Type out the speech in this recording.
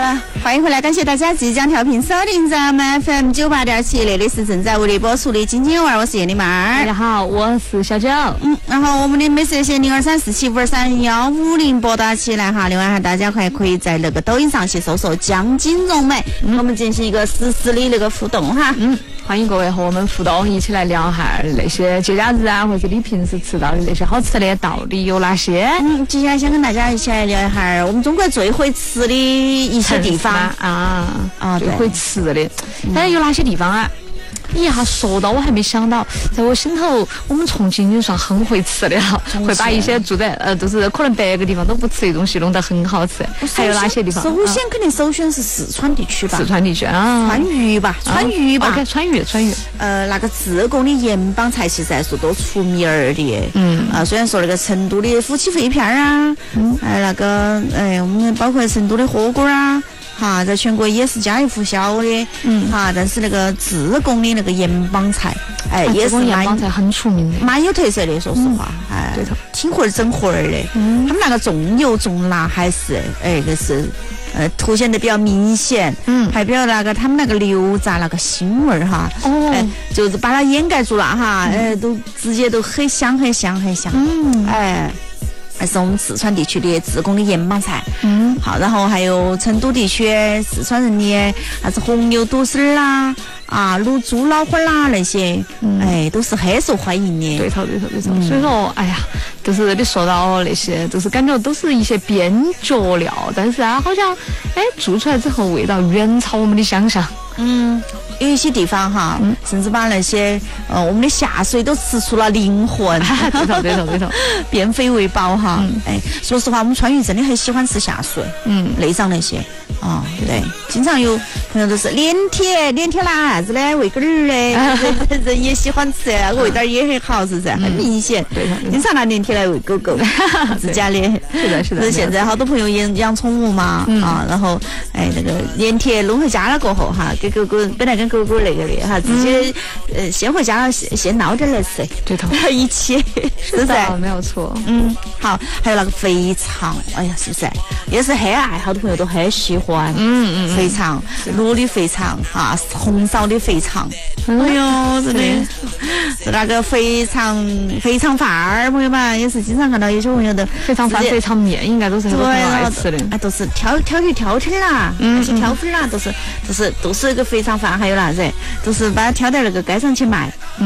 了，欢迎回来，感谢大家即将调频收听咱们 FM 98.7，这里是正在为你播出的津津有味，我是叶丽妹儿。 大家好，我是小九。 然后我们的美食热线0234753150拨打起来哈。另外大家还可以在那个抖音上去搜索江津蓉美，我们进行一个实时的那个互动哈。 欢迎各位和我们互动，一起来聊下那些节假日啊，或者你平时吃到的那些好吃的到底有哪些？ 接下来想跟大家一起来聊一下我们中国最会吃的一些地方最会吃的，但是有哪些地方啊？你一下说到我还没想到，在我心头，我们重庆已经算很会吃的了，会把一些住在就是可能别个地方都不吃的东西弄得很好吃。还有哪些地方？ 首先肯定首选是四川地区吧。 四川地区啊， 川渝吧。 OK， 川渝。 那个自贡的盐帮菜其实还是都出名儿的。虽然说那个成都的夫妻肺片啊，那个我们包括成都的火锅啊。哈，在全国也是家喻户晓的，但是那个自贡的那个盐帮菜，也是盐帮菜很出名的， 蛮有特色的，说实话， 对头， 挺会整活儿的，他们那个重油重辣还是，就是凸显得比较明显，还比较那个他们那个油炸那个腥味儿哈，就是把它掩盖住了哈，都直接都很香，还是我们四川地区的自贡的盐帮菜，好，然后还有成都地区四川人的啥子红油肚丝儿啦，卤猪脑花啦那些，都是很受欢迎的。 对头。所以说，哎呀，就是你说到那些，就是感觉都是一些边角料，但是啊，好像做出来之后味道远超我们的想象。 有一些地方哈，甚至把那些我们的下水都吃出了灵魂。 对头， 变肥为宝哈。说实话，我们川渝真的很喜欢吃下水，内脏那些对，经常有朋友都是连铁拿啥子的喂根儿的，人也喜欢吃，那个味道也很好，是不是？很明显。 对， 经常拿连铁来喂狗狗，自家的。 是的。 现在好多朋友养宠物嘛，然后那个连铁弄回家了过后哈，给狗狗本来跟狗狗那个的哈，直接先回家先捞点来吃， 对头， 一起，是不是？ 没有错。 好，还有那个肥肠，哎呀，是不是？也是很爱，好多朋友都很喜欢。肥肠，卤的肥肠哈，红烧的肥肠，哎呦，真的，那个肥肠饭儿，朋友们也是经常看到有些朋友的肥肠饭、肥肠面，应该都是很多朋友爱吃的。 都是挑剔啦，那些挑粉啦，都是一个肥肠饭，还有啥子，都是把它挑到那个街上去卖。